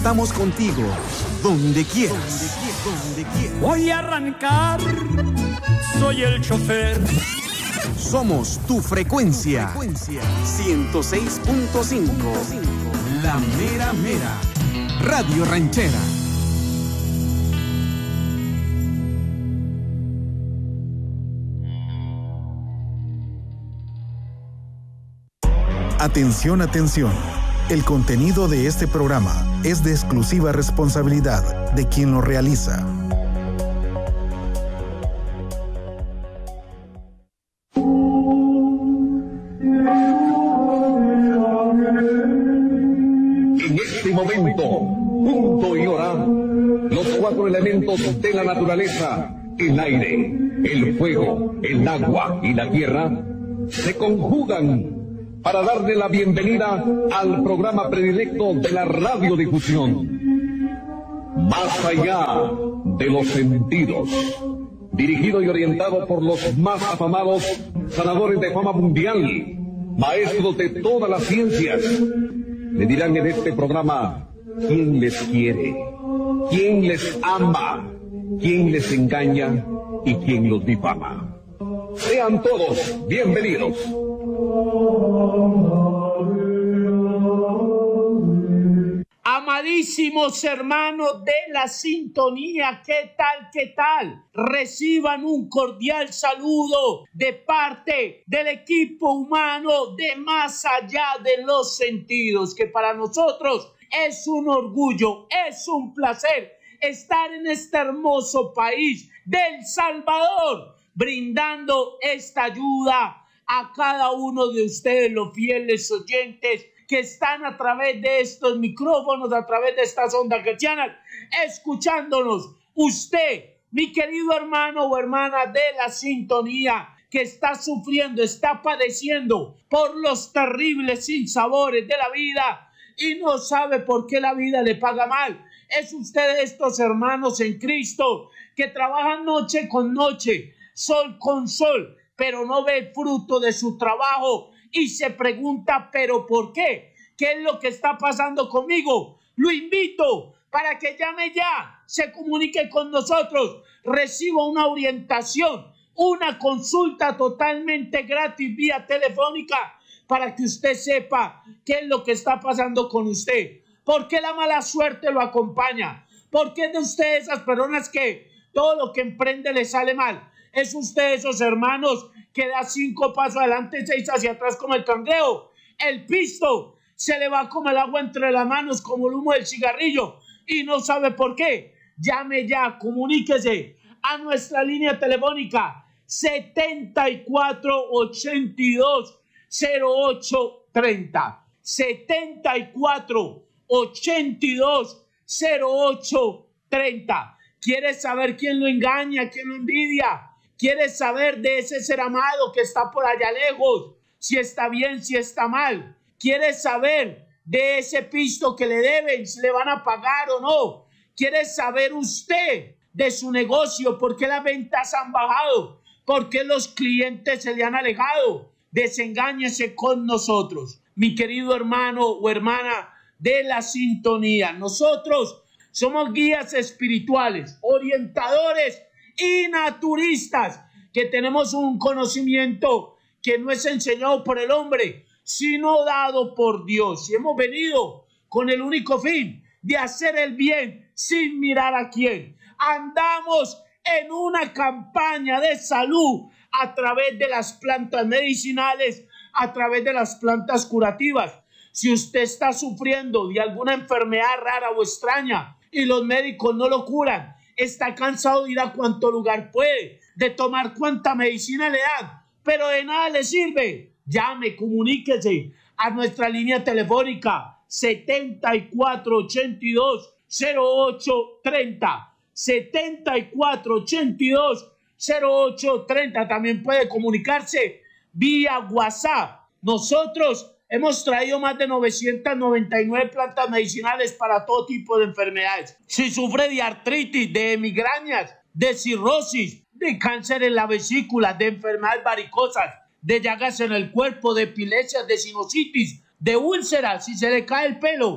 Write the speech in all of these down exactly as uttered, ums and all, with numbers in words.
Estamos contigo, donde quieras. Donde quieras. Voy a arrancar, soy el chofer. Somos tu frecuencia, frecuencia ciento seis punto cinco. La mera mera. Radio Ranchera. Atención, atención. El contenido de este programa es de exclusiva responsabilidad de quien lo realiza. En este momento, punto y hora, los cuatro elementos de la naturaleza, el aire, el fuego, el agua y la tierra, se conjugan para darle la bienvenida al programa predilecto de la radiodifusión, Más allá de los sentidos, dirigido y orientado por los más afamados sanadores de fama mundial, maestros de todas las ciencias. Le dirán en este programa quién les quiere, quién les ama, quién les engaña y quién los difama. Sean todos bienvenidos. Amadísimos hermanos de la sintonía, ¿qué tal, qué tal? Reciban un cordial saludo de parte del equipo humano de Más allá de los sentidos, que para nosotros es un orgullo, es un placer estar en este hermoso país del Salvador, brindando esta ayuda a cada uno de ustedes, los fieles oyentes que están a través de estos micrófonos, a través de estas ondas cristianas, escuchándonos. Usted, mi querido hermano o hermana de la sintonía, que está sufriendo, está padeciendo por los terribles sinsabores de la vida y no sabe por qué la vida le paga mal. Es usted de estos hermanos en Cristo que trabajan noche con noche, sol con sol, pero no ve el fruto de su trabajo y se pregunta, ¿pero por qué? ¿Qué es lo que está pasando conmigo? Lo invito para que llame ya, se comunique con nosotros, reciba una orientación, una consulta totalmente gratis vía telefónica para que usted sepa qué es lo que está pasando con usted. ¿Por qué la mala suerte lo acompaña? ¿Por qué es de usted esas personas que todo lo que emprende le sale mal? ¿Es usted esos hermanos que da cinco pasos adelante, seis hacia atrás como el cangrejo? El pisto se le va como el agua entre las manos, como el humo del cigarrillo, y no sabe por qué. Llame ya, comuníquese a nuestra línea telefónica setenta y cuatro ochenta y dos cero ocho treinta. setenta y cuatro ochenta y dos cero ocho treinta. ¿Quieres saber quién lo engaña, quién lo envidia? ¿Quieres saber de ese ser amado que está por allá lejos? Si está bien, si está mal. ¿Quieres saber de ese pisto que le deben, si le van a pagar o no? ¿Quiere saber usted de su negocio? ¿Por qué las ventas han bajado? ¿Por qué los clientes se le han alejado? Desengáñese con nosotros, mi querido hermano o hermana de la sintonía. Nosotros somos guías espirituales, orientadores y naturistas, que tenemos un conocimiento que no es enseñado por el hombre, sino dado por Dios. Y hemos venido con el único fin de hacer el bien sin mirar a quién. Andamos en una campaña de salud a través de las plantas medicinales, a través de las plantas curativas. Si usted está sufriendo de alguna enfermedad rara o extraña y los médicos no lo curan, está cansado de ir a cuanto lugar puede, de tomar cuanta medicina le dan, pero de nada le sirve, llame, comuníquese a nuestra línea telefónica setenta y cuatro ochenta y dos cero ocho treinta, setenta y cuatro ochenta y dos cero ocho treinta. También puede comunicarse vía WhatsApp. Nosotros hemos traído más de novecientas noventa y nueve plantas medicinales para todo tipo de enfermedades. Si sufre de artritis, de migrañas, de cirrosis, de cáncer en la vesícula, de enfermedades varicosas, de llagas en el cuerpo, de epilepsia, de sinusitis, de úlceras, si se le cae el pelo,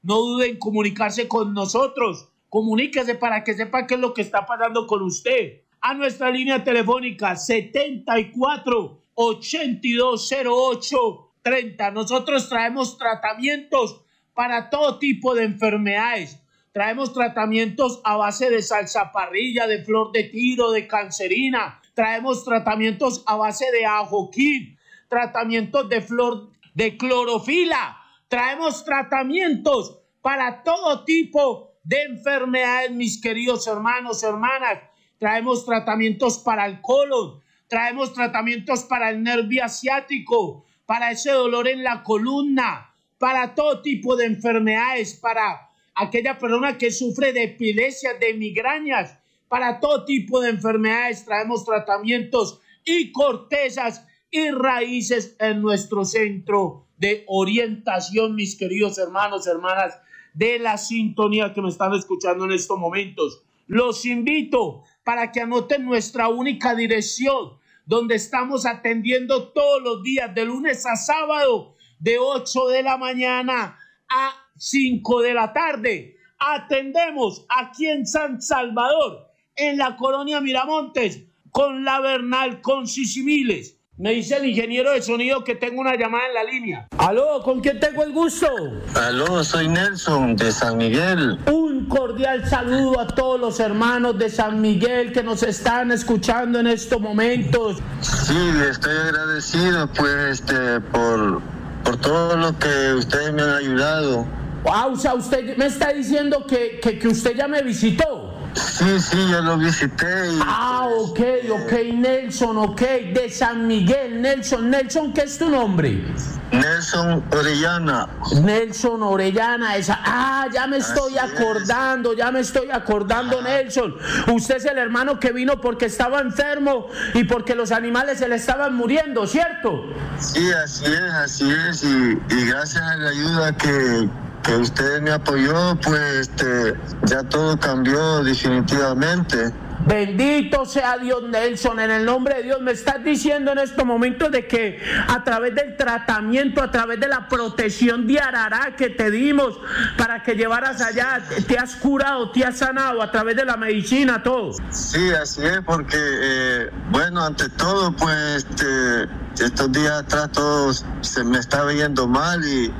no duden en comunicarse con nosotros. Comuníquese para que sepa qué es lo que está pasando con usted. A nuestra línea telefónica setenta y cuatro, ochenta y dos cero ocho, treinta. Nosotros traemos tratamientos para todo tipo de enfermedades. Traemos tratamientos a base de salsa parrilla, de flor de tiro, de cancerina. Traemos tratamientos a base de ajoquín, tratamientos de flor de clorofila. Traemos tratamientos para todo tipo de enfermedades, mis queridos hermanos, hermanas. Traemos tratamientos para el colon, traemos tratamientos para el nervio asiático, para ese dolor en la columna, para todo tipo de enfermedades, para aquella persona que sufre de epilepsia, de migrañas, para todo tipo de enfermedades traemos tratamientos y cortezas y raíces en nuestro centro de orientación, mis queridos hermanos, hermanas de la sintonía que me están escuchando en estos momentos. Los invito para que anoten nuestra única dirección, donde estamos atendiendo todos los días, de lunes a sábado, de ocho de la mañana a cinco de la tarde. Atendemos aquí en San Salvador, en la colonia Miramontes, con La Bernal, con Sisimiles. Me dice el ingeniero de sonido que tengo una llamada en la línea. Aló, ¿con quién tengo el gusto? Aló, soy Nelson de San Miguel. Un cordial saludo a todos los hermanos de San Miguel que nos están escuchando en estos momentos. Sí, estoy agradecido pues este por, por todo lo que ustedes me han ayudado. Wow, o sea, usted me está diciendo que, que, que usted ya me visitó. Sí, sí, yo lo visité. Y, ah, ok, ok, Nelson, ok, de San Miguel, Nelson, Nelson, ¿qué es tu nombre? Nelson Orellana. Nelson Orellana, esa, ah, ya me estoy Así acordando, es. ya me estoy acordando, Ajá. Nelson. Usted es el hermano que vino porque estaba enfermo y porque los animales se le estaban muriendo, ¿cierto? Sí, así es, así es, y, y gracias a la ayuda que... que usted me apoyó, pues este, ya todo cambió definitivamente. Bendito sea Dios, Nelson, en el nombre de Dios. Me estás diciendo en estos momentos de que a través del tratamiento, a través de la protección de Arará que te dimos para que llevaras allá, te has curado, te has sanado a través de la medicina, todo. Sí, así es, porque eh, bueno, ante todo, pues este, estos días atrás todo se me estaba yendo mal y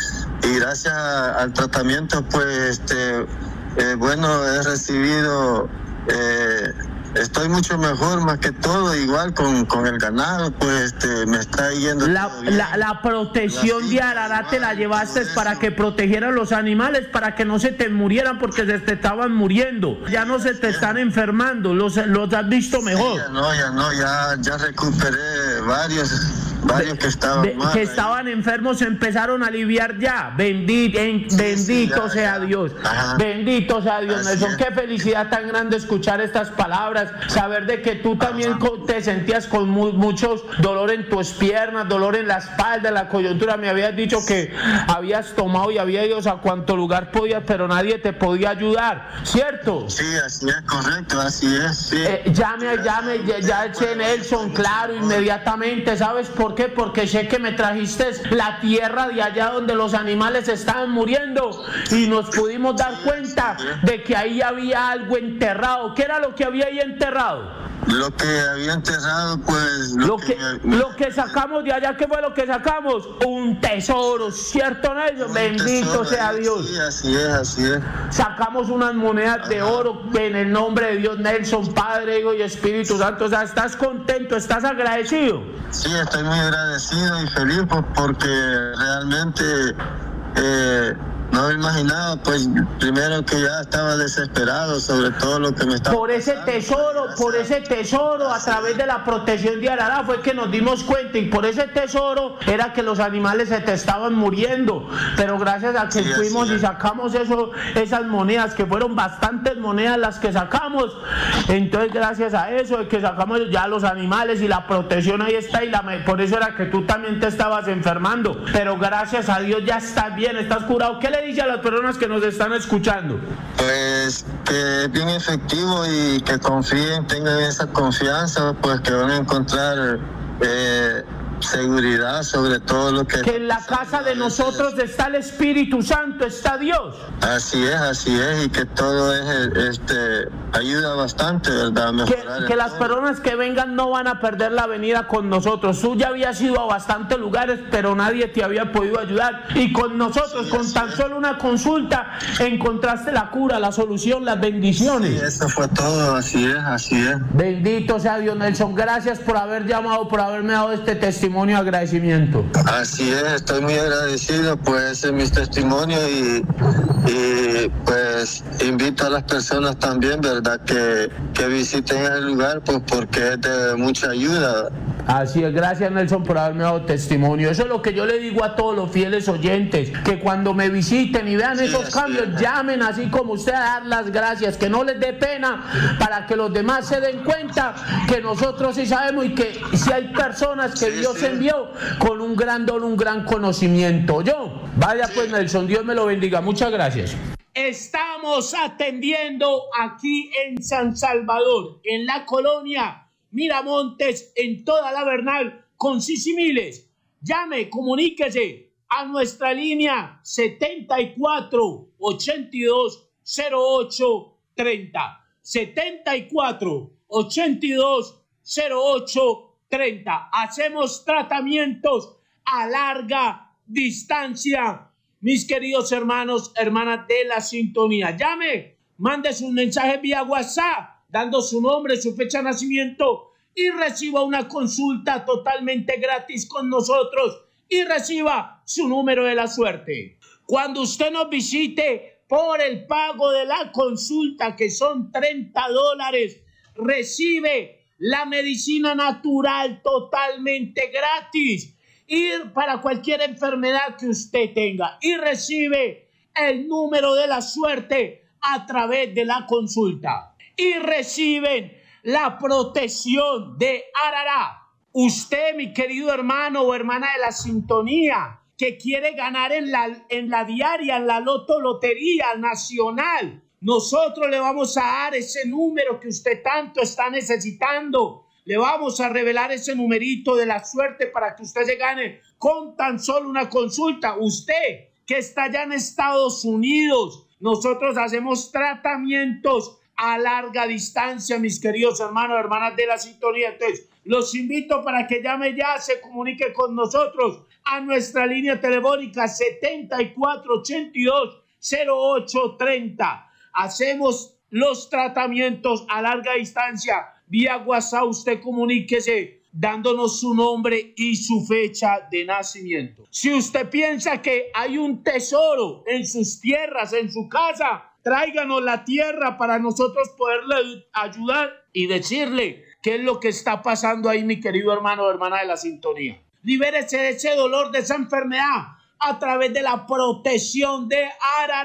Y gracias al tratamiento, pues, este, eh, bueno, he recibido, eh, estoy mucho mejor, más que todo, igual con, con el ganado, pues, este, me está yendo. La, la, la protección de Arará te la llevaste para que protegieran los animales, para que no se te murieran, porque se te estaban muriendo. Ya no se te están enfermando, los, los has visto mejor. Sí, ya no, ya no, ya, ya recuperé varios. Varios que estaban, de, mal, que estaban enfermos se empezaron a aliviar ya. Bendito, en, sí, bendito sí, ya, sea ya. Dios. Ajá. Bendito sea Dios, Nelson. Qué felicidad tan grande escuchar estas palabras. Saber de que tú también con, te sentías con mu muchos dolor en tus piernas, dolor en la espalda, en la coyuntura. Me habías dicho que habías tomado y había ido a cuanto lugar podías, pero nadie te podía ayudar, ¿cierto? Sí, así es, correcto, así es. Sí. Eh, llame, llame, ya, ya eché Nelson, claro, inmediatamente. ¿Sabes por qué? Porque sé que me trajiste la tierra de allá donde los animales estaban muriendo y nos pudimos dar cuenta de que ahí había algo enterrado. ¿Qué era lo que había ahí enterrado? Lo que había enterrado, pues... Lo, lo, que, que, lo que sacamos de allá, ¿qué fue lo que sacamos? Un tesoro, ¿cierto, Nelson? Bendito tesoro, sea Dios. Sí, así es, así es. Sacamos unas monedas Ajá. de oro en el nombre de Dios, Nelson, Padre, Hijo y Espíritu Santo. O sea, ¿estás contento? ¿Estás agradecido? Sí, estoy muy agradecido y feliz porque realmente... Eh, no me imaginaba, pues primero que ya estaba desesperado sobre todo lo que me estaba por ese pasando, tesoro, pues, por ese tesoro a través de la protección de Arará fue que nos dimos cuenta, y por ese tesoro era que los animales se te estaban muriendo, pero gracias a que sí, fuimos y sacamos eso, esas monedas, que fueron bastantes monedas las que sacamos, entonces gracias a eso es que sacamos ya los animales y la protección ahí está, y la, por eso era que tú también te estabas enfermando, pero gracias a Dios ya estás bien, estás curado. ¿Qué le dice a las personas que nos están escuchando? Pues que es bien efectivo y que confíen, tengan esa confianza, pues que van a encontrar eh, seguridad sobre todo lo que... Que en la casa de nosotros está el Espíritu Santo, está Dios. Así es, así es, y que todo es, este, ayuda bastante, ¿verdad? A mejorar que que las todo. personas que vengan no van a perder la venida con nosotros. Tú ya habías ido a bastantes lugares, pero nadie te había podido ayudar. Y con nosotros, sí, con tan es. solo una consulta, encontraste la cura, la solución, las bendiciones. Sí, eso fue todo, así es, así es. Bendito sea Dios, Nelson. Gracias por haber llamado, por haberme dado este testimonio de agradecimiento. Así es, estoy muy agradecido, pues ese es mi testimonio y, y pues invito a las personas también, ¿verdad?, que, que visiten el lugar, pues porque es de mucha ayuda. Así es, gracias Nelson por haberme dado testimonio. Eso es lo que yo le digo a todos los fieles oyentes, que cuando me visiten y vean sí, esos cambios, es. llamen así como usted a dar las gracias, que no les dé pena, para que los demás se den cuenta que nosotros sí sabemos y que si hay personas que sí, Dios sí. envió con un gran don, un gran conocimiento. Yo, vaya sí. pues Nelson, Dios me lo bendiga, muchas gracias. Estamos atendiendo aquí en San Salvador, en la colonia Miramontes, en toda la Bernal, con Sisimiles. Llame, comuníquese a nuestra línea setenta y cuatro, ochenta y dos, cero ocho, treinta. setenta y cuatro, ochenta y dos, cero ocho, treinta. Hacemos tratamientos a larga distancia. Mis queridos hermanos, hermanas de la sintonía, llame, mande sus mensajes vía WhatsApp, dando su nombre, su fecha de nacimiento y reciba una consulta totalmente gratis con nosotros y reciba su número de la suerte. Cuando usted nos visite por el pago de la consulta, que son treinta dólares, recibe la medicina natural totalmente gratis y para cualquier enfermedad que usted tenga y recibe el número de la suerte a través de la consulta. Y reciben la protección de Arará. Usted, mi querido hermano o hermana de la sintonía, que quiere ganar en la, en la diaria, en la loto lotería nacional, nosotros le vamos a dar ese número que usted tanto está necesitando. Le vamos a revelar ese numerito de la suerte para que usted se gane con tan solo una consulta. Usted que está allá en Estados Unidos, nosotros hacemos tratamientos a larga distancia, mis queridos hermanos, hermanas de la sintonía. Entonces, los invito para que llame ya, se comunique con nosotros a nuestra línea telefónica setenta y cuatro, ochenta y dos, cero ocho, treinta. Hacemos los tratamientos a larga distancia. Vía WhatsApp, usted comuníquese dándonos su nombre y su fecha de nacimiento. Si usted piensa que hay un tesoro en sus tierras, en su casa, tráiganos la tierra para nosotros poderle ayudar y decirle qué es lo que está pasando ahí, mi querido hermano o hermana de la sintonía. Libérese de ese dolor, de esa enfermedad, a través de la protección de Arará.